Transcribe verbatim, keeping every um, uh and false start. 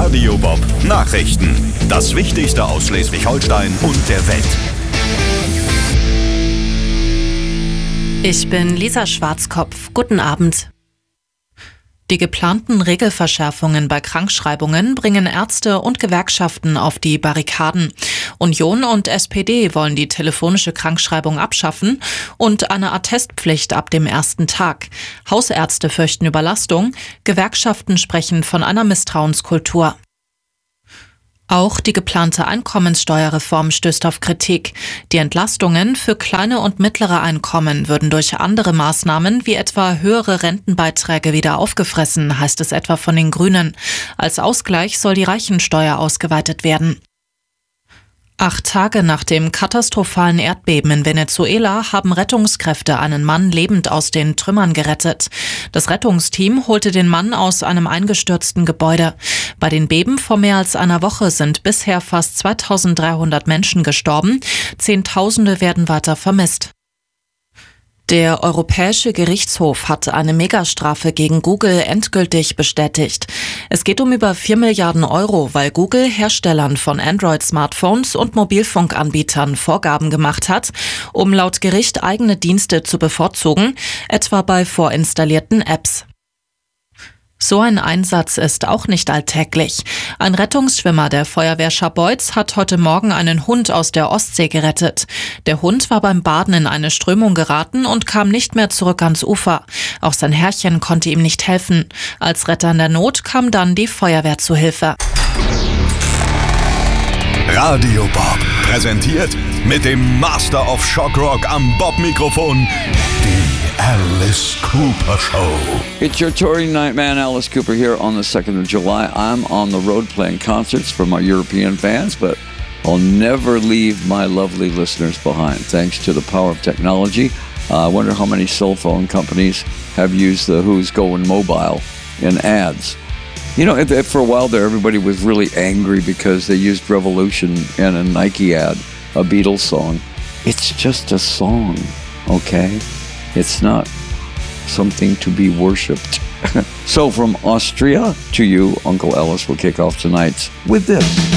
Radio Bob Nachrichten. Das Wichtigste aus Schleswig-Holstein und der Welt. Ich bin Lisa Schwarzkopf. Guten Abend. Die geplanten Regelverschärfungen bei Krankschreibungen bringen Ärzte und Gewerkschaften auf die Barrikaden. Union und S P D wollen die telefonische Krankschreibung abschaffen und eine Attestpflicht ab dem ersten Tag. Hausärzte fürchten Überlastung, Gewerkschaften sprechen von einer Misstrauenskultur. Auch die geplante Einkommenssteuerreform stößt auf Kritik. Die Entlastungen für kleine und mittlere Einkommen würden durch andere Maßnahmen wie etwa höhere Rentenbeiträge wieder aufgefressen, heißt es etwa von den Grünen. Als Ausgleich soll die Reichensteuer ausgeweitet werden. Acht Tage nach dem katastrophalen Erdbeben in Venezuela haben Rettungskräfte einen Mann lebend aus den Trümmern gerettet. Das Rettungsteam holte den Mann aus einem eingestürzten Gebäude. Bei den Beben vor mehr als einer Woche sind bisher fast zweitausenddreihundert Menschen gestorben. Zehntausende werden weiter vermisst. Der Europäische Gerichtshof hat eine Megastrafe gegen Google endgültig bestätigt. Es geht um über vier Milliarden Euro, weil Google Herstellern von Android-Smartphones und Mobilfunkanbietern Vorgaben gemacht hat, um laut Gericht eigene Dienste zu bevorzugen, etwa bei vorinstallierten Apps. So ein Einsatz ist auch nicht alltäglich. Ein Rettungsschwimmer der Feuerwehr Scharbeutz hat heute Morgen einen Hund aus der Ostsee gerettet. Der Hund war beim Baden in eine Strömung geraten und kam nicht mehr zurück ans Ufer. Auch sein Herrchen konnte ihm nicht helfen. Als Retter in der Not kam dann die Feuerwehr zu Hilfe. Radio Bob präsentiert mit dem Master of Shock Rock am Bob-Mikrofon die Alice Cooper Show. It's your touring night man, Alice Cooper, here on the second of July. I'm on the road playing concerts for my European fans, but I'll never leave my lovely listeners behind, thanks to the power of technology. Uh, I wonder how many cell phone companies have used the Who's Going Mobile in ads. You know, for a while there, everybody was really angry because they used Revolution in a Nike ad, a Beatles song. It's just a song, okay? It's not something to be worshipped. So from Austria to you, Uncle Ellis will kick off tonight with this.